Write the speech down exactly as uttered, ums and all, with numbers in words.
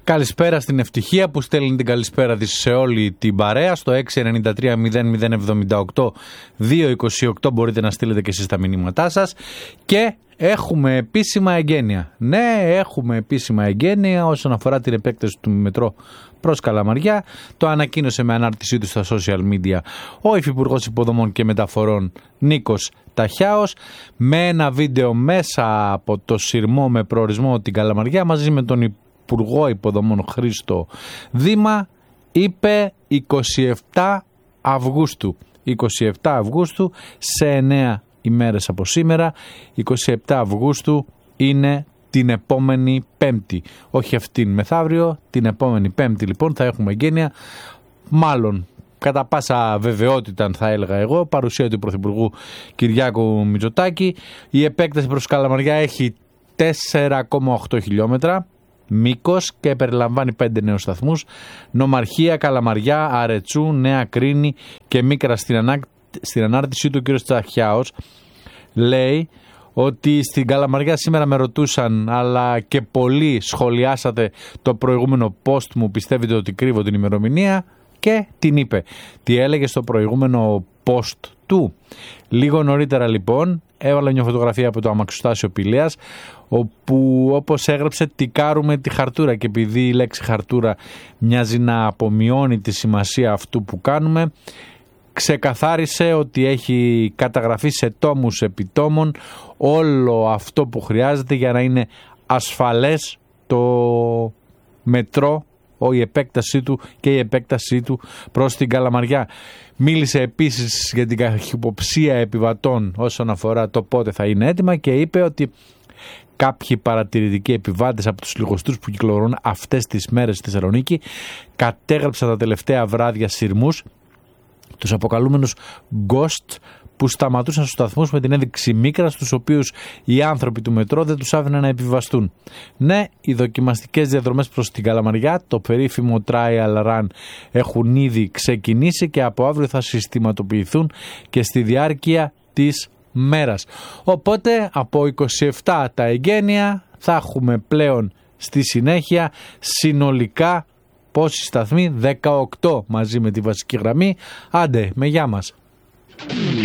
Καλησπέρα στην Ευτυχία που στέλνει την καλησπέρα της σε όλη την παρέα. Στο έξι εννιά τρία μηδέν μηδέν εβδομήντα οκτώ δύο είκοσι οκτώ μπορείτε να στείλετε και εσείς τα μηνύματά σας. Και έχουμε επίσημα εγγένεια. Ναι, έχουμε επίσημα εγγένεια όσον αφορά την επέκταση του μετρό προς Καλαμαριά. Το ανακοίνωσε με ανάρτησή του στα social media ο Υφυπουργός Υποδομών και Μεταφορών Νίκος Ταχιάος, με ένα βίντεο μέσα από το σειρμό με προορισμό την Καλαμαριά μαζί με τον Υπουργό Υποδομών Χρήστο Δήμα. Είπε είκοσι επτά Αυγούστου. είκοσι επτά Αυγούστου σε εννέα ημέρες από σήμερα. είκοσι επτά Αυγούστου είναι την επόμενη Πέμπτη. Όχι αυτήν μεθαύριο, την επόμενη Πέμπτη λοιπόν θα έχουμε εγγένεια. Μάλλον κατά πάσα βεβαιότητα θα έλεγα εγώ, παρουσία του Πρωθυπουργού Κυριάκου Μητσοτάκη. Η επέκταση προς Καλαμαριά έχει τέσσερα κόμμα οκτώ χιλιόμετρα μήκος και περιλαμβάνει πέντε νέους σταθμούς. Νομαρχία, Καλαμαριά, Αρετσού, Νέα Κρίνη και Μίκρα. Στην, ανά... στην ανάρτησή του ο κ. Ταχιάος λέει ότι στην Καλαμαριά σήμερα με ρωτούσαν, αλλά και πολλοί σχολιάσατε το προηγούμενο post μου, πιστεύετε ότι κρύβω την ημερομηνία, και την είπε. Τι έλεγε στο προηγούμενο post του. Λίγο νωρίτερα λοιπόν έβαλε μια φωτογραφία από το αμαξοστάσιο Πηλαίας, όπου όπως έγραψε τικάρουμε τη χαρτούρα, και επειδή η λέξη χαρτούρα μοιάζει να απομειώνει τη σημασία αυτού που κάνουμε, ξεκαθάρισε ότι έχει καταγραφεί σε τόμους επιτόμων όλο αυτό που χρειάζεται για να είναι ασφαλές το μετρό, η επέκτασή του και η επέκτασή του προς την Καλαμαριά. Μίλησε επίσης για την καχυποψία επιβατών όσον αφορά το πότε θα είναι έτοιμα και είπε ότι κάποιοι παρατηρητικοί επιβάτες από τους λιγοστούς που κυκλοφορούν αυτές τις μέρες στη Θεσσαλονίκη κατέγραψαν τα τελευταία βράδια σειρμούς, τους αποκαλούμενους ghost, που σταματούσαν στους σταθμούς με την ένδειξη μίκρα, στους οποίους οι άνθρωποι του μετρό δεν τους άφηναν να επιβαστούν. Ναι, οι δοκιμαστικές διαδρομές προς την Καλαμαριά, το περίφημο trial run, έχουν ήδη ξεκινήσει και από αύριο θα συστηματοποιηθούν και στη διάρκεια της μέρας. Οπότε από είκοσι επτά τα εγγένεια θα έχουμε πλέον στη συνέχεια συνολικά πόσοι σταθμοί? δεκαοκτώ μαζί με τη βασική γραμμή. Άντε, με γεια μας.